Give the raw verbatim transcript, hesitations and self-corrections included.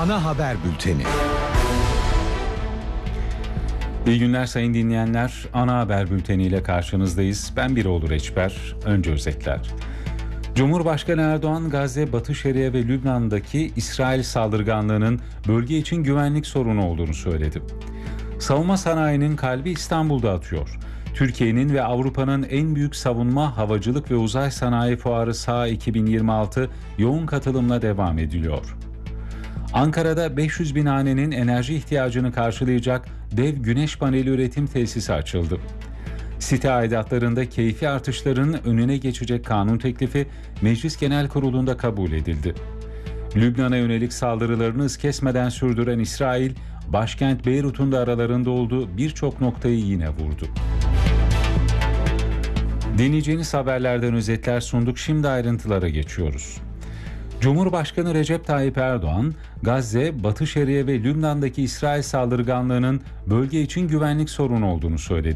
Ana haber bülteni. İyi günler sayın dinleyenler. Ana haber bülteniyle karşınızdayız. Ben Biroğlu Reçber. Önce özetler. Cumhurbaşkanı Erdoğan, Gazze, Batı Şeria ve Lübnan'daki İsrail saldırganlığının bölge için güvenlik sorunu olduğunu söyledi. Savunma sanayinin kalbi İstanbul'da atıyor. Türkiye'nin ve Avrupa'nın en büyük savunma, havacılık ve uzay sanayi fuarı SAA iki bin yirmi altı yoğun katılımla devam ediliyor. Ankara'da beş yüz bin hanenin enerji ihtiyacını karşılayacak dev güneş paneli üretim tesisi açıldı. Site aidatlarında keyfi artışların önüne geçecek kanun teklifi Meclis Genel Kurulu'nda kabul edildi. Lübnan'a yönelik saldırılarını hız kesmeden sürdüren İsrail, başkent Beyrut'un da aralarında olduğu birçok noktayı yine vurdu. Dinleyeceğiniz haberlerden özetler sunduk, şimdi ayrıntılara geçiyoruz. Cumhurbaşkanı Recep Tayyip Erdoğan, Gazze, Batı Şeria ve Lübnan'daki İsrail saldırganlığının bölge için güvenlik sorunu olduğunu söyledi.